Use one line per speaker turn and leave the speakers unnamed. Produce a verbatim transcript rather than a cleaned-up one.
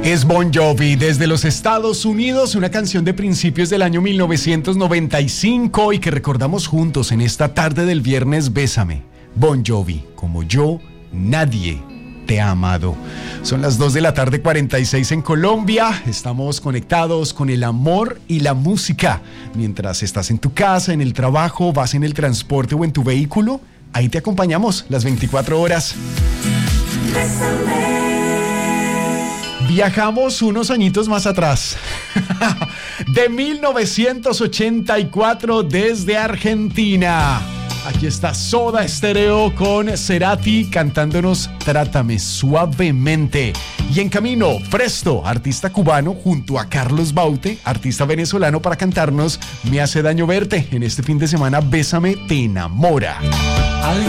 Es Bon Jovi desde los Estados Unidos, una canción de principios del año mil novecientos noventa y cinco y que recordamos juntos en esta tarde del viernes. Bésame, Bon Jovi, como yo, nadie te ha amado. Son las dos de la tarde, cuarenta y seis en Colombia. Estamos conectados con el amor y la música. Mientras estás en tu casa, en el trabajo, vas en el transporte o en tu vehículo, ahí te acompañamos las veinticuatro horas. Bésame. Viajamos unos añitos más atrás, de mil novecientos ochenta y cuatro desde Argentina. Aquí está Soda Stereo con Cerati cantándonos Trátame Suavemente. Y en camino, Fresto, artista cubano, junto a Carlos Baute, artista venezolano, para cantarnos Me hace daño verte. En este fin de semana, Bésame te enamora.
Alguien